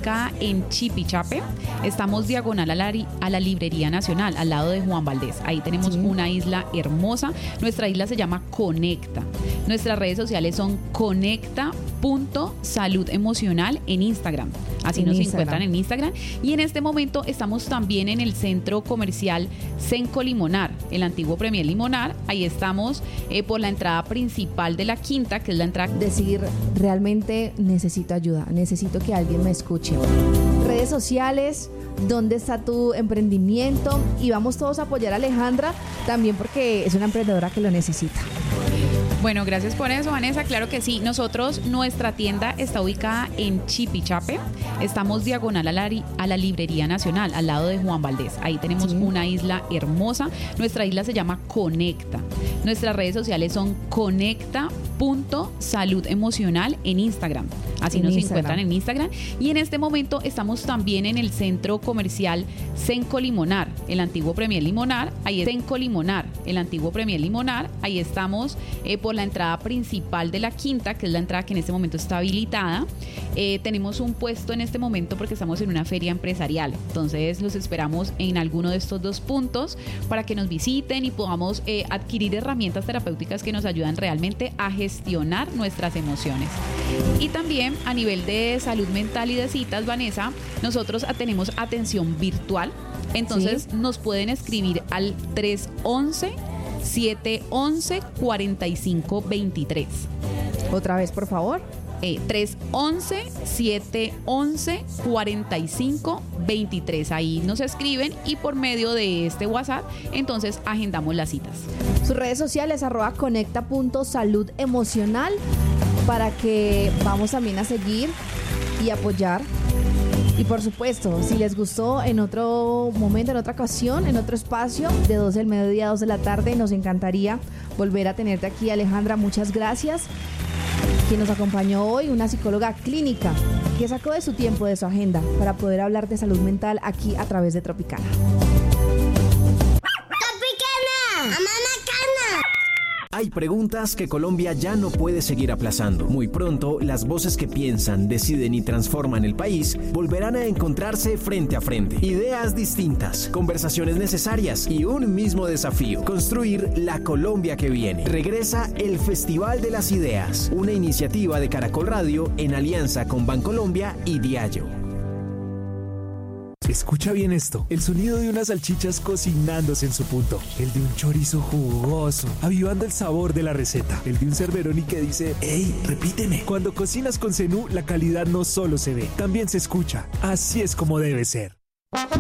ubicada en Chipichape. Estamos diagonal a la Librería Nacional, al lado de Juan Valdez. Ahí tenemos una isla hermosa. Nuestra isla se llama Conecta. Nuestras redes sociales son conecta.saludemocional en Instagram. Así nos encuentran en Instagram. Y en este momento estamos también en el centro comercial Cenco Limonar, el antiguo Premier Limonar. Ahí estamos por la entrada principal de la quinta, que es la entrada. Decir, realmente necesito ayuda, necesito que alguien me escuche. Redes sociales, ¿dónde está tu emprendimiento? Y vamos todos a apoyar a Alejandra también porque es una emprendedora que lo necesita. Bueno, gracias por eso, Vanessa. Claro que sí. Nuestra tienda está ubicada en Chipichape. Estamos diagonal a la Librería Nacional, al lado de Juan Valdez. Ahí tenemos una isla hermosa. Nuestra isla se llama Conecta. Nuestras redes sociales son conecta.saludemocional en Instagram. Así nos encuentran en Instagram. Y en este momento estamos también en el centro comercial Cenco Limonar, el antiguo Premier Limonar. Ahí es Cenco Limonar, el antiguo Premier Limonar. Ahí estamos por la entrada principal de la quinta, que es la entrada que en este momento está habilitada. Tenemos un puesto en este momento porque estamos en una feria empresarial. Entonces los esperamos en alguno de estos dos puntos para que nos visiten y podamos adquirir herramientas terapéuticas que nos ayudan realmente a gestionar nuestras emociones. Y también a nivel de salud mental y de citas, Vanessa, nosotros tenemos atención virtual. Entonces nos pueden escribir al 311-711-4523. Otra vez, por favor. 311-711-4523. Ahí nos escriben y por medio de este WhatsApp, entonces agendamos las citas. Sus redes sociales, @conecta.saludemocional, para que vamos también a seguir y apoyar. Y por supuesto, si les gustó, en otro momento, en otra ocasión, en otro espacio, de 12 del mediodía a 2 de la tarde, nos encantaría volver a tenerte aquí, Alejandra. Muchas gracias. Quien nos acompañó hoy, una psicóloga clínica que sacó de su tiempo, de su agenda, para poder hablar de salud mental aquí a través de Tropicana. Hay preguntas que Colombia ya no puede seguir aplazando. Muy pronto, las voces que piensan, deciden y transforman el país volverán a encontrarse frente a frente. Ideas distintas, conversaciones necesarias y un mismo desafío: construir la Colombia que viene. Regresa el Festival de las Ideas, una iniciativa de Caracol Radio en alianza con Bancolombia y Diageo. Escucha bien esto, el sonido de unas salchichas cocinándose en su punto, el de un chorizo jugoso, avivando el sabor de la receta, el de un Cerberoni que dice, ¡Ey, repíteme! Cuando cocinas con Zenú, la calidad no solo se ve, también se escucha. Así es como debe ser.